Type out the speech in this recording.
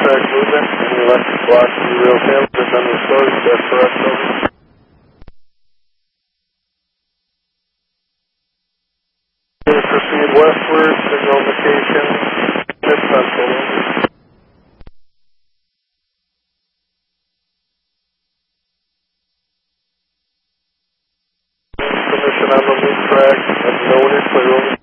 track movement. Any electric velocity rail panels have been restored. Is that correct, over? Proceed westward, signal indication, mid-central. Permission on the loop track, and noted, clear over.